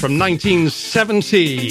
from 1970.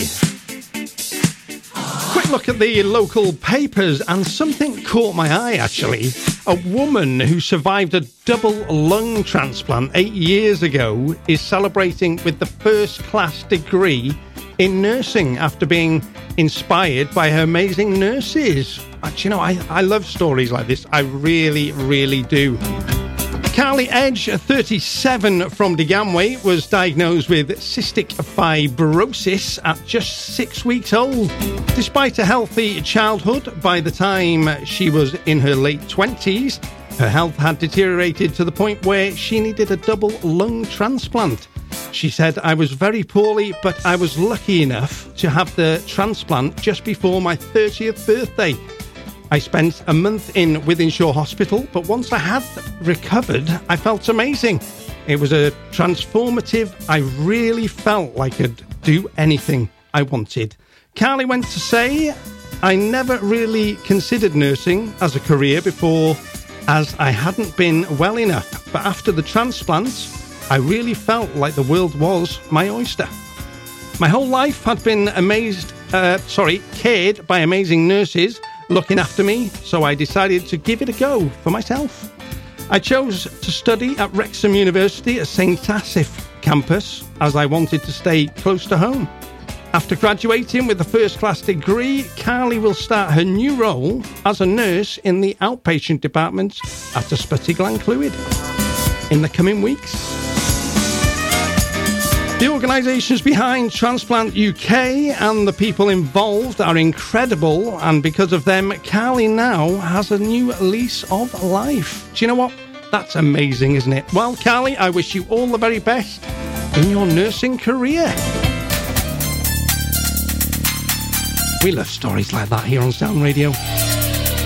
Quick look at the local papers, and something caught my eye, actually. A woman who survived a double lung transplant 8 years ago is celebrating with the first-class degree in nursing after being inspired by her amazing nurses. You know, I love stories like this. I really, really do. Carly Edge, 37, from Deganwy, was diagnosed with cystic fibrosis at just 6 weeks old. Despite a healthy childhood, by the time she was in her late 20s, her health had deteriorated to the point where she needed a double lung transplant. She said, "I was very poorly, but I was lucky enough to have the transplant just before my 30th birthday. I spent a month in Wythenshawe Hospital, but once I had recovered, I felt amazing. It was a transformative. I really felt like I could do anything I wanted." Carly went to say, "I never really considered nursing as a career before, as I hadn't been well enough. But after the transplant, I really felt like the world was my oyster. My whole life had been cared by amazing nurses looking after me, so I decided to give it a go for myself. I chose to study at Wrexham University at St Asaph campus as I wanted to stay close to home. After graduating with a first-class degree, Carly will start her new role as a nurse in the outpatient department at Ysbyty Glan Clwyd in the coming weeks." The organisations behind Transplant UK and the people involved are incredible, and because of them, Carly now has a new lease of life. Do you know what? That's amazing, isn't it? Well, Carly, I wish you all the very best in your nursing career. We love stories like that here on Sound Radio.